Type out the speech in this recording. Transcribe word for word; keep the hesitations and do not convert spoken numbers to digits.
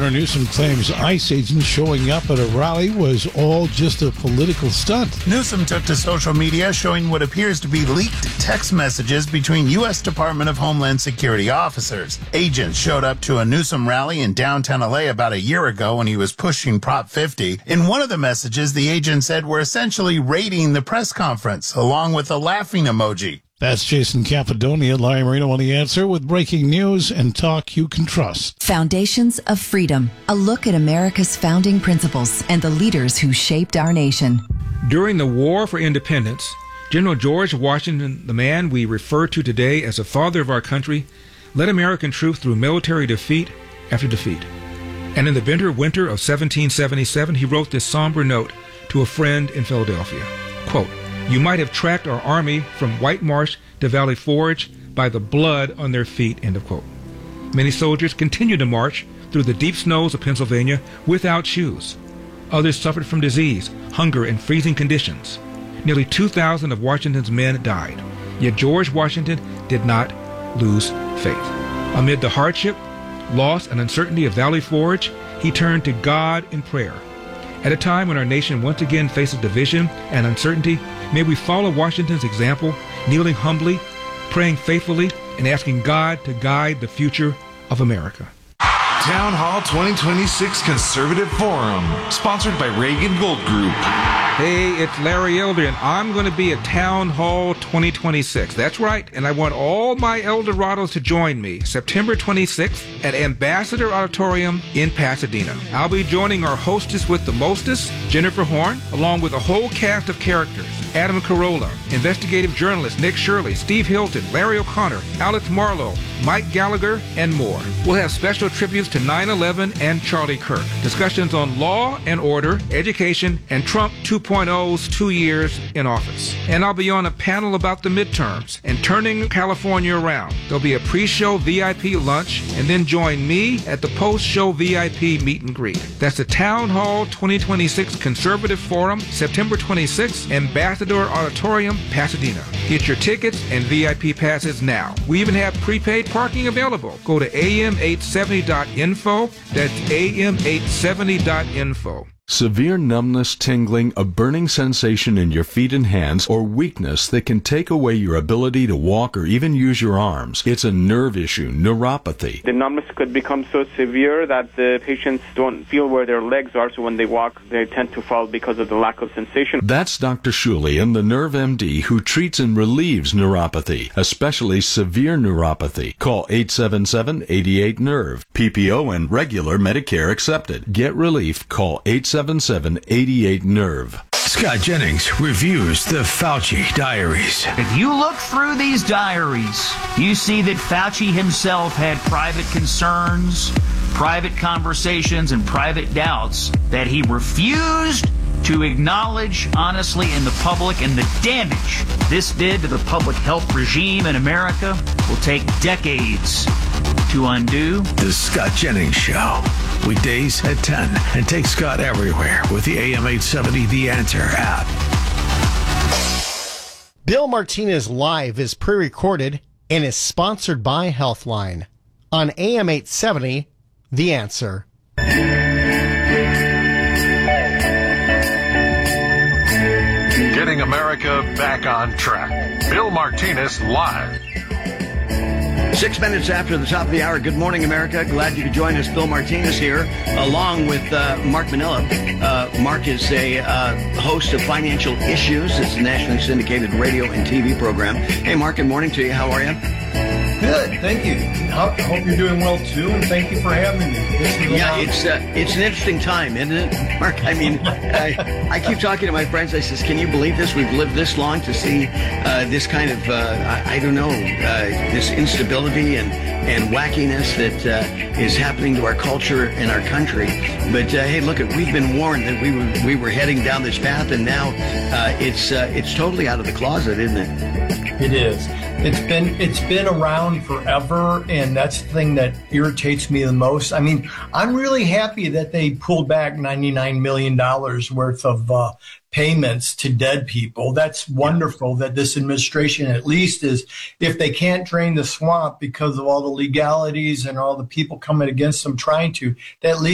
Governor Newsom claims ICE agents showing up at a rally was all just a political stunt. Newsom took to social media showing what appears to be leaked text messages between U S Department of Homeland Security officers. Agents showed up to a Newsom rally in downtown L A about a year ago when he was pushing Prop fifty. In one of the messages, the agent said we're essentially raiding the press conference, along with a laughing emoji. That's Jason Capadonia, Larry Marino on The Answer with breaking news and talk you can trust. Foundations of Freedom, a look at America's founding principles and the leaders who shaped our nation. During the War for Independence, General George Washington, the man we refer to today as the father of our country, led American troops through military defeat after defeat. And in the bitter winter of seventeen seventy-seven, he wrote this somber note to a friend in Philadelphia. Quote, "You might have tracked our army from White Marsh to Valley Forge by the blood on their feet," end of quote. Many soldiers continued to march through the deep snows of Pennsylvania without shoes. Others suffered from disease, hunger, and freezing conditions. Nearly two thousand of Washington's men died. Yet George Washington did not lose faith. Amid the hardship, loss, and uncertainty of Valley Forge, he turned to God in prayer. At a time when our nation once again faces division and uncertainty, may we follow Washington's example, kneeling humbly, praying faithfully, and asking God to guide the future of America. Town Hall twenty twenty-six Conservative Forum, sponsored by Reagan Gold Group. Hey, it's Larry Elder, and I'm going to be at Town Hall twenty twenty-six. That's right, and I want all my Eldorados to join me September twenty-sixth at Ambassador Auditorium in Pasadena. I'll be joining our hostess with the mostest, Jennifer Horn, along with a whole cast of characters. Adam Carolla, investigative journalist Nick Shirley, Steve Hilton, Larry O'Connor, Alex Marlowe, Mike Gallagher, and more. We'll have special tributes to nine eleven and Charlie Kirk, discussions on law and order, education, and Trump two point oh's two years in office. And I'll be on a panel about the midterms and turning California around. There'll be a pre-show V I P lunch, and then join me at the post-show V I P meet and greet. That's the Town Hall twenty twenty-six Conservative Forum, September twenty-sixth, Ambassador Auditorium, Pasadena. Get your tickets and V I P passes now. We even have prepaid parking available. Go to A M eight seventy dot info. That's A M eight seventy dot info. Severe numbness, tingling, a burning sensation in your feet and hands, or weakness that can take away your ability to walk or even use your arms. It's a nerve issue, neuropathy. The numbness could become so severe that the patients don't feel where their legs are, so when they walk, they tend to fall because of the lack of sensation. That's Doctor Shulian, the Nerve M D, who treats and relieves neuropathy, especially severe neuropathy. Call eight seven seven, eight eight, nerve. P P O and regular Medicare accepted. Get relief. Call eight seven seven, eight eight, nerve. Scott Jennings reviews the Fauci diaries. If you look through these diaries, you see that Fauci himself had private concerns, private conversations, and private doubts that he refused to acknowledge honestly in the public, and the damage this did to the public health regime in America will take decades to undo. The Scott Jennings Show, weekdays at ten, and take Scott everywhere with the A M eight seventy The Answer app. Bill Martinez Live is pre-recorded and is sponsored by Healthline on A M eight seventy The Answer. Getting America back on track. Bill Martinez Live. Six minutes after the top of the hour. Good morning, America. Glad you could join us. Bill Martinez here, along with uh, Mark Manila. Uh, Mark is a uh, host of Financial Issues. It's a nationally syndicated radio and T V program. Hey, Mark, good morning to you. How are you? Good, thank you. I hope you're doing well, too, and thank you for having me. This is yeah, it's uh, it's an interesting time, isn't it, Mark? I mean, I, I keep talking to my friends. I says, can you believe this? We've lived this long to see uh, this kind of, uh, I, I don't know, uh, this instability and, and wackiness that uh, is happening to our culture and our country. But, uh, hey, look, we've been warned that we were, we were heading down this path, and now uh, it's uh, it's totally out of the closet, isn't it? It is. It's been it's been around forever, and that's the thing that irritates me the most. I mean, I'm really happy that they pulled back ninety-nine million dollars worth of uh, payments to dead people. That's wonderful that this administration at least is, if they can't drain the swamp because of all the legalities and all the people coming against them trying to, that at least